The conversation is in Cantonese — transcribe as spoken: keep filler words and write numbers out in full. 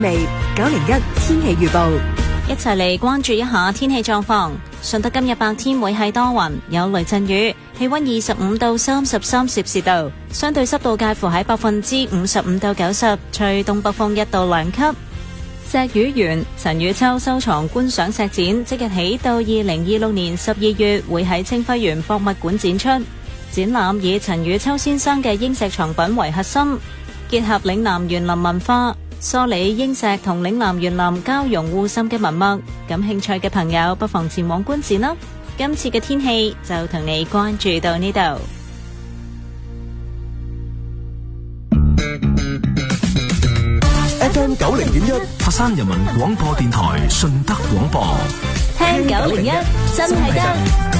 微九零一天氣預報， 一齊嚟關注一下天氣狀況。順德今日白天會係多雲，有雷陣雨，氣溫二十五到三十三攝氏度，相對濕度介乎喺百分之五十五到九十，吹東北風一到兩級。石魚園陳宇秋收藏觀賞石展即日起到二零二六年十二月會喺清暉園博物館展出，展覽以陳宇秋先生嘅英石藏品為核心，結合嶺南園林文化，梳理英石同嶺南園林交融互滲嘅文物，感興趣嘅朋友不妨前往觀展啦。今次嘅天氣就同你關注到呢度。 F M 九零點一佛山人民廣播電台順德廣播， 聽九零一真係得。